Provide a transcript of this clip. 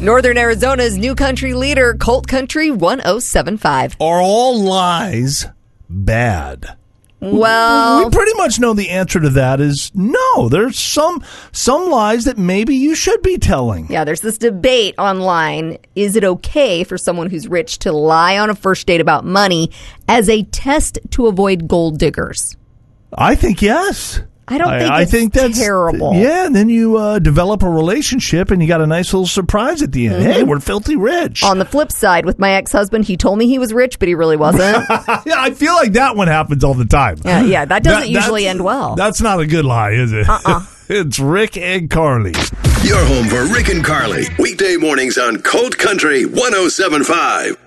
Northern Arizona's new country leader, Colt Country 1075. Are all lies bad? Well, we pretty much know the answer to that is no. There's some lies that maybe you should be telling. yeah, there's this debate online. Is it okay for someone who's rich to lie on a first date about money as a test to avoid gold diggers? I think yes. I don't think I it's think that's terrible. Yeah, and then you develop a relationship and you got a nice little surprise at the end. Hey, we're filthy rich. On the flip side, with my ex-husband, he told me he was rich, but he really wasn't. Yeah, I feel like that one happens all the time. Yeah, that doesn't usually end well. That's not a good lie, is it? It's Rick and Carly. Your home for Rick and Carly. Weekday mornings on Colt Country 1075.